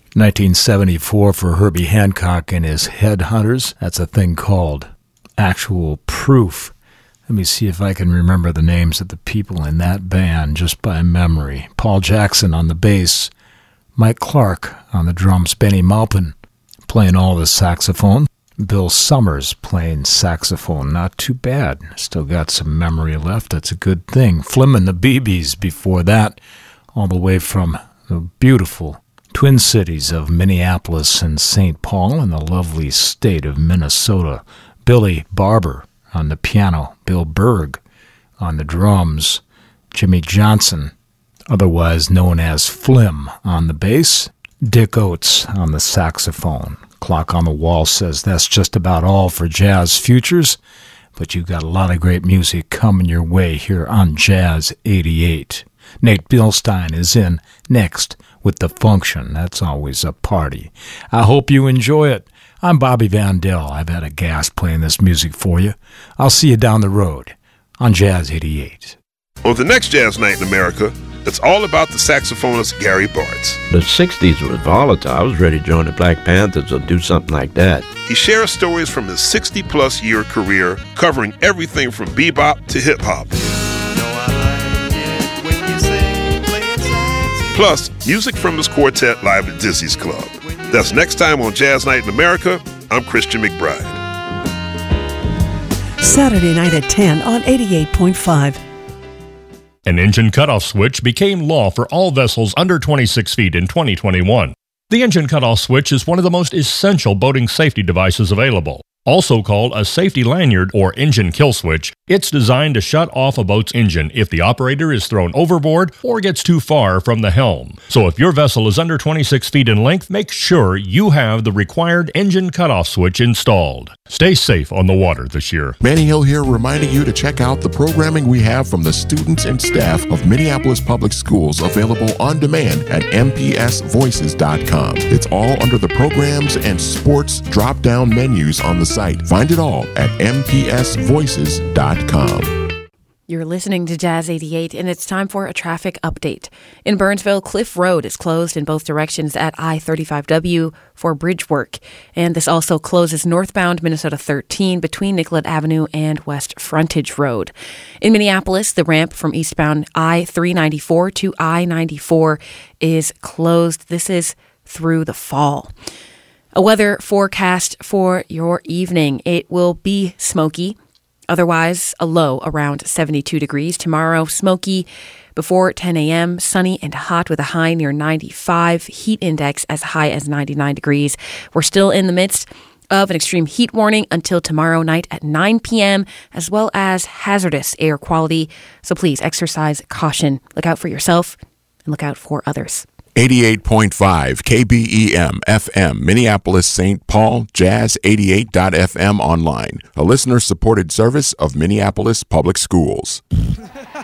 1974 for Herbie Hancock and his Headhunters. That's a thing called Actual Proof. Let me see if I can remember the names of the people in that band just by memory. Paul Jackson on the bass, Mike Clark on the drums, Benny Maupin playing all the saxophone, Bill Summers playing saxophone. Not too bad. Still got some memory left. That's a good thing. Flim and the BBs before that, all the way from the beautiful Twin Cities of Minneapolis and St. Paul in the lovely state of Minnesota. Billy Barber on the piano, Bill Berg on the drums, Jimmy Johnson, otherwise known as Flim, on the bass, Dick Oates on the saxophone. Clock on the Wall says that's just about all for Jazz Futures, but you got a lot of great music coming your way here on Jazz 88. Nate Bilstein is in next with The Function. That's always a party. I hope you enjoy it. I'm Bobby Vandell. I've had a gas playing this music for you. I'll see you down the road on Jazz 88. On the next Jazz Night in America, it's all about the saxophonist Gary Bartz. The 60s was volatile. I was ready to join the Black Panthers or do something like that. He shares stories from his 60-plus year career, covering everything from bebop to hip-hop. Plus, music from his quartet live at Dizzy's Club. That's next time on Jazz Night in America. I'm Christian McBride. Saturday night at 10 on 88.5. An engine cutoff switch became law for all vessels under 26 feet in 2021. The engine cutoff switch is one of the most essential boating safety devices available. Also called a safety lanyard or engine kill switch, it's designed to shut off a boat's engine if the operator is thrown overboard or gets too far from the helm. So if your vessel is under 26 feet in length, make sure you have the required engine cutoff switch installed. Stay safe on the water this year. Manny Hill here, reminding you to check out the programming we have from the students and staff of Minneapolis Public Schools, available on demand at mpsvoices.com. It's all under the programs and sports drop-down menus on the site. Find it all at mpsvoices.com. You're listening to Jazz 88, and it's time for a traffic update. In Burnsville, Cliff Road is closed in both directions at I-35W for bridge work. And this also closes northbound Minnesota 13 between Nicollet Avenue and West Frontage Road. In Minneapolis, the ramp from eastbound I-394 to I-94 is closed. This is through the fall. A weather forecast for your evening. It will be smoky. Otherwise, a low around 72 degrees. Tomorrow, smoky before 10 a.m., sunny and hot with a high near 95. Heat index as high as 99 degrees. We're still in the midst of an extreme heat warning until tomorrow night at 9 p.m., as well as hazardous air quality. So please exercise caution. Look out for yourself and look out for others. 88.5 KBEM FM, Minneapolis, St. Paul, Jazz88.fm online, a listener-supported service of Minneapolis Public Schools.